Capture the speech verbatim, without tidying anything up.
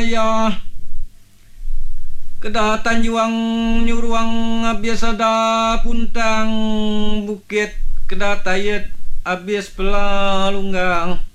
ya kedatan juang nyuruang biasa da puntang bukit kedatayet abis pelalunggang